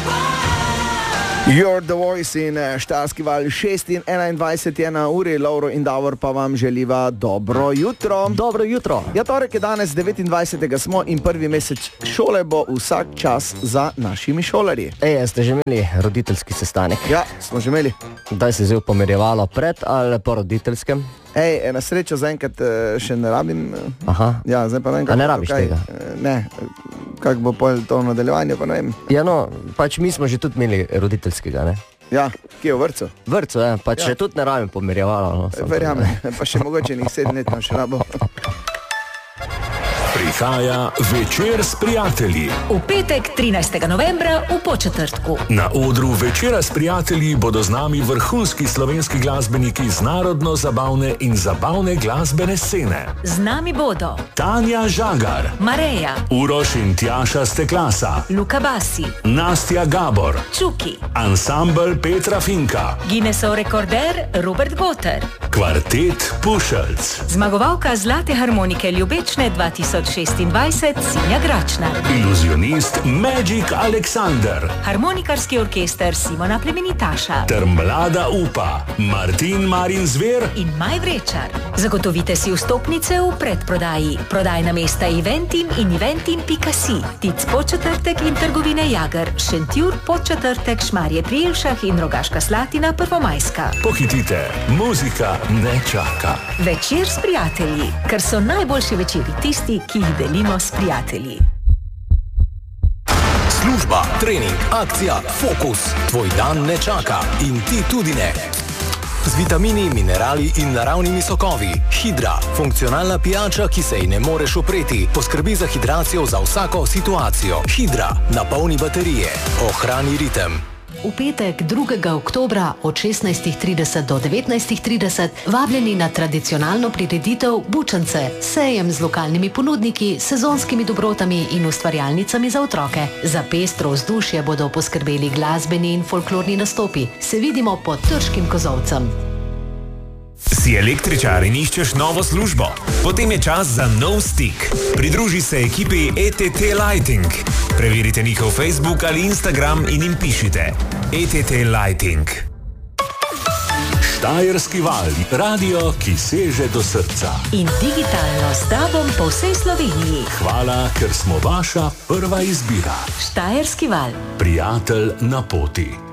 You're the voice in Štajerski val 6 in 21 je na uri. Lovro in Davor pa vam želiva dobro jutro. Dobro jutro. Ja, torek je danes 29. smo in prvi mesec šole bo vsak čas za našimi šolarji. Ste že imeli roditeljski sestanek? Ja, smo že imeli. Kdaj se je pomerjevalo pred ali po roditeljskem? Na srečo zaenkrat še ne rabim. Aha. Ja, zdaj pa ne vem, A ne rabiš tega? Ne, kako bo pol to nadaljevanje, pa ne vem. Ja, no, pač mi smo že tudi imeli roditeljskega, ne? Ja, kje je v vrtcu? Vrtcu, pač še tudi ne rabim pomerjevalo. No, verjamem, pa še mogoče njih 7 let še rabo. Prihaja Večer s prijatelji. V petek 13. novembra v Podčetrtku. Na odru Večera s prijatelji bodo z nami vrhunski slovenski glasbeniki z narodno-zabavne in zabavne glasbene scene. Z nami bodo Tanja Žagar, Mareja, Uroš in Tjaša Steklasa, Luka Basi, Nastja Gabor, Čuki, ansambel Petra Finka, Guinnessov rekorder Robert Goter, kvartet Pušelc, zmagovalka Zlate harmonike Ljubečne 2026 Sinja Gračna, iluzionist Magic Alexander harmonikarski orkester Simona Plemenitaša ter mlada upa Martin Marin Zver in Maj Vrečar. Zagotovite si vstopnice v predprodaji. Prodajna mesta Eventim in eventim.si, Tic Podčetrtek in trgovine Jager, Šentjur, Podčetrtek, Šmarje pri Jelšah in Rogaška Slatina, Prvomajska. Pohitite, muzika ne čaka. Večer s prijatelji, ker so najboljši večeri tisti, ki jih delimo s prijatelji. Služba, trening, akcija, fokus. Tvoj dan ne čaka in ti tudi ne. Z vitamini, minerali in naravnimi sokovi. Hidra, funkcionalna pijača, ki se ji ne moreš upreti. Poskrbi za hidracijo za vsako situacijo. Hidra, napolni baterije. Ohrani ritem. V petek 2. oktobra od 16.30 do 19.30 vabljeni na tradicionalno prireditev Bučance, sejem z lokalnimi ponudniki, sezonskimi dobrotami in ustvarjalnicami za otroke. Za pestro vzdušje bodo poskrbeli glasbeni in folklorni nastopi. Se vidimo pod Trškim kozolcem. Si električar in iščeš novo službo? Potem je čas za nov stik. Pridruži se ekipi ETT Lighting. Preverite njihov Facebook ali Instagram in jim pišite ETT Lighting. Štajerski val, radio, ki seže do srca. In digitalno s tobom po vsej Sloveniji. Hvala, ker smo vaša prva izbira. Štajerski val. Prijatelj na poti.